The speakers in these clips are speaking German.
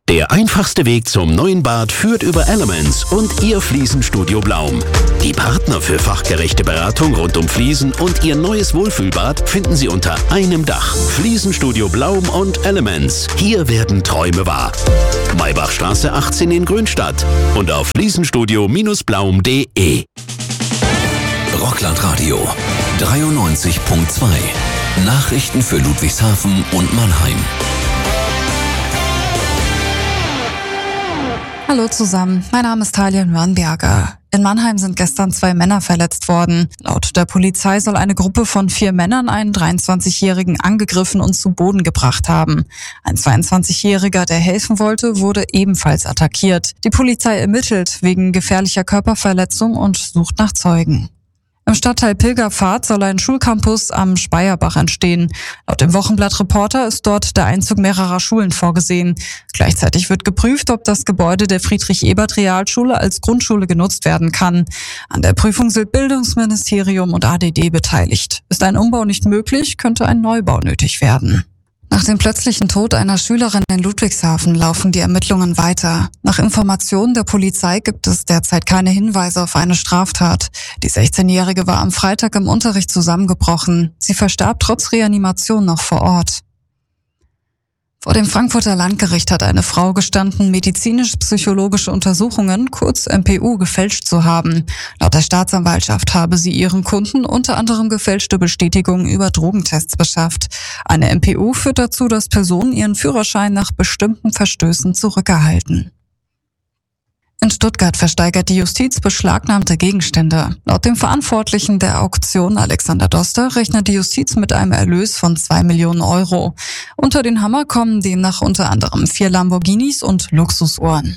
Der einfachste Weg zum neuen Bad führt über Elements und Ihr Fliesenstudio Blaum. Die Partner für fachgerechte Beratung rund um Fliesen und Ihr neues Wohlfühlbad finden Sie unter einem Dach. Fliesenstudio Blaum und Elements. Hier werden Träume wahr. Maybachstraße 18 in Grünstadt und auf fliesenstudio-blaum.de. Rockland Radio 93.2. Nachrichten für Ludwigshafen und Mannheim. Hallo zusammen, mein Name ist Talia Nürnberger. In Mannheim sind gestern 2 Männer verletzt worden. Laut der Polizei soll eine Gruppe von 4 Männern einen 23-Jährigen angegriffen und zu Boden gebracht haben. Ein 22-Jähriger, der helfen wollte, wurde ebenfalls attackiert. Die Polizei ermittelt wegen gefährlicher Körperverletzung und sucht nach Zeugen. Im Stadtteil Pilgerpfad soll ein Schulcampus am Speyerbach entstehen. Laut dem Wochenblatt Reporter ist dort der Einzug mehrerer Schulen vorgesehen. Gleichzeitig wird geprüft, ob das Gebäude der Friedrich-Ebert-Realschule als Grundschule genutzt werden kann. An der Prüfung sind Bildungsministerium und ADD beteiligt. Ist ein Umbau nicht möglich, könnte ein Neubau nötig werden. Nach dem plötzlichen Tod einer Schülerin in Ludwigshafen laufen die Ermittlungen weiter. Nach Informationen der Polizei gibt es derzeit keine Hinweise auf eine Straftat. Die 16-Jährige war am Freitag im Unterricht zusammengebrochen. Sie verstarb trotz Reanimation noch vor Ort. Vor dem Frankfurter Landgericht hat eine Frau gestanden, medizinisch-psychologische Untersuchungen, kurz MPU, gefälscht zu haben. Laut der Staatsanwaltschaft habe sie ihren Kunden unter anderem gefälschte Bestätigungen über Drogentests beschafft. Eine MPU führt dazu, dass Personen ihren Führerschein nach bestimmten Verstößen zurückerhalten. In Stuttgart versteigert die Justiz beschlagnahmte Gegenstände. Laut dem Verantwortlichen der Auktion, Alexander Doster, rechnet die Justiz mit einem Erlös von 2 Millionen Euro. Unter den Hammer kommen demnach unter anderem 4 Lamborghinis und Luxusuhren.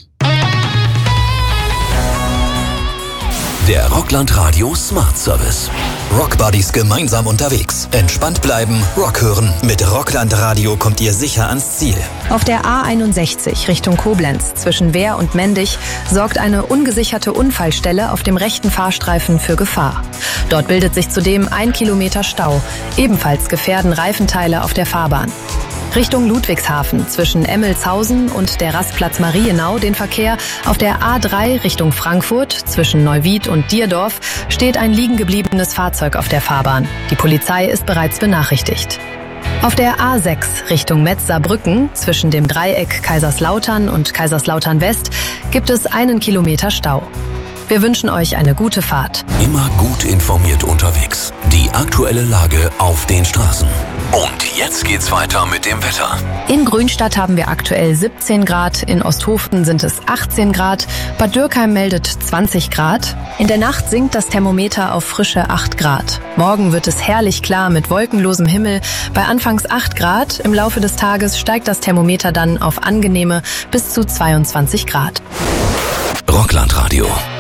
Der Rockland Radio Smart Service. Rockbuddies gemeinsam unterwegs. Entspannt bleiben, Rock hören. Mit Rockland Radio kommt ihr sicher ans Ziel. Auf der A61 Richtung Koblenz zwischen Wehr und Mendig sorgt eine ungesicherte Unfallstelle auf dem rechten Fahrstreifen für Gefahr. Dort bildet sich zudem 1 Kilometer Stau. Ebenfalls gefährden Reifenteile auf der Fahrbahn. Richtung Ludwigshafen zwischen Emmelshausen und der Rastplatz Marienau den Verkehr auf der A3 Richtung Frankfurt zwischen Neuwied und Dierdorf steht ein liegen gebliebenes Fahrzeug auf der Fahrbahn. Die Polizei ist bereits benachrichtigt. Auf der A6 Richtung Metz-Saarbrücken zwischen dem Dreieck Kaiserslautern und Kaiserslautern West gibt es 1 Kilometer Stau. Wir wünschen euch eine gute Fahrt. Immer gut informiert unterwegs. Die aktuelle Lage auf den Straßen. Und jetzt geht's weiter mit dem Wetter. In Grünstadt haben wir aktuell 17 Grad, in Osthofen sind es 18 Grad, Bad Dürkheim meldet 20 Grad. In der Nacht sinkt das Thermometer auf frische 8 Grad. Morgen wird es herrlich klar mit wolkenlosem Himmel bei anfangs 8 Grad. Im Laufe des Tages steigt das Thermometer dann auf angenehme bis zu 22 Grad. Rockland Radio.